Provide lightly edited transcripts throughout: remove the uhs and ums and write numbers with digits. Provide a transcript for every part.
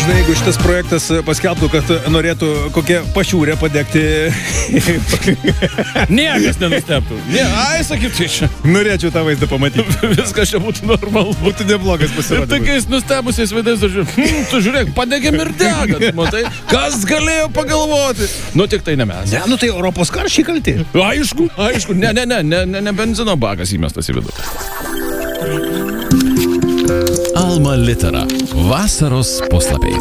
žinai, jeigu šitas projektas paskelbtų, kad norėtų kokią pašiūrę padegti... Niekas nenustebtų. Ai, sakytų, čia. Norėčiau tą vaizdą pamatyti. Viskas čia būtų normalu. Būtų neblogas pasirodymas. Ir tokiais nustebusiais veidais, tu žiūrėk, padegėm ir degam, matai, kas galėjo pagalvoti? Nu, tik tai ne mes. Ne, nu tai Europos karščiai kalti. Aišku, ne benzino bakas įmestas į vidų. Alma Litera. Vasaros puslapiai.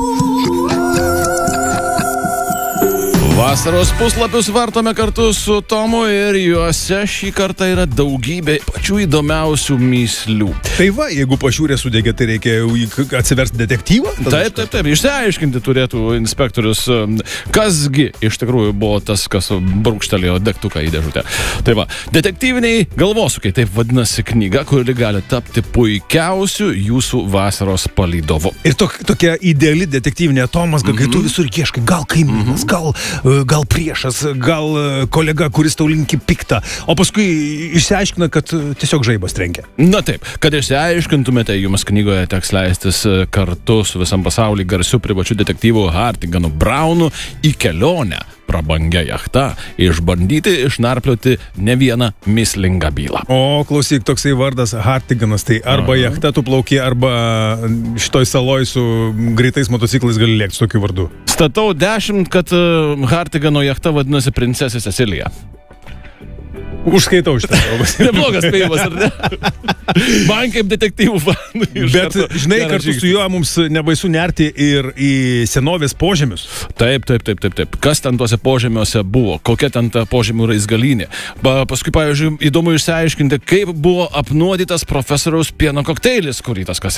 Vasaros puslapius vartome kartu su Tomu ir juose šį kartą yra daugybė pačių įdomiausių mįslių. Tai va, jeigu pašiūrė sudegė, tai reikia atsiversti detektyvą? Taip. Išsiaiškinti turėtų inspektorius, kasgi iš tikrųjų buvo tas, kas brūkštelėjo degtuką į dėžutę. Tai va, detektyviniai galvosukiai, taip vadinasi knyga, kuri gali tapti puikiausiu jūsų vasaros palydovu. Ir tokia ideali detektyvinė atomasga, kai tu visur ieškai, gal kaimynas, gal priešas, gal kolega, kuris tau linki piktą, o paskui išsiaiškina, kad tiesiog žaibas trenkia. Na taip, kad išsiaiškintumėte, jums knygoje teks leistis kartu su visam pasaulyje garsiu privačiu detektyvu Hartiganu Brownu į kelionę prabangia jachta, išbandyti išnarplioti ne vieną mislingą bylą. O, klausyk, toksai vardas Hartiganas, tai arba jachta tu plauki, arba šitoj saloj su greitais motociklais gali lėkti su tokiu vardu. Statau 10, kad Hartigano jachta vadinasi princesė Cecilija. Užskaitau šitą. Neblogas spėjimas, ar ne? Man kaip detektyvų fanų. Bet, žinai, kartu su juo mums nebaisu nerti ir į senovės požemius. Taip. Kas ten tuose požemiuose buvo? Kokia ten ta požemių raizgalynė? Paskui, pavyzdžiui, įdomu išsiaiškinti, kaip buvo apnuodytas profesoriaus pieno kokteilis, kurį tas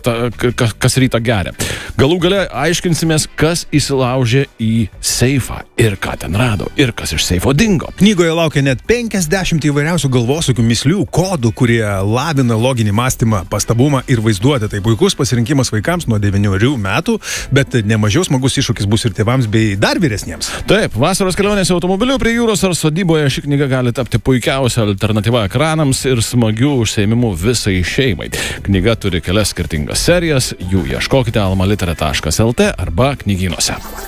kas rytą geria. Galų gale aiškinsimės, kas įsilaužė į seifą ir ką ten rado ir kas iš seifo dingo. Knygoje laukia net 50 įvairiausių galvosukių mįslių, kodų, kurie lavina loginį mąstymą, pastabumą ir vaizduotę. Tai puikus pasirinkimas vaikams nuo 9 metų, bet nemažiau smagus iššūkis bus ir tėvams bei dar vyresniems. Taip, vasaros kelionės automobiliu prie jūros ar sodyboje ši knyga gali tapti puikiausia alternatyva ekranams ir smagių užsiėmimų visai šeimai. Knyga turi kelias skirtingas serijas, jų ieškokite almalitera.lt arba knygynuose.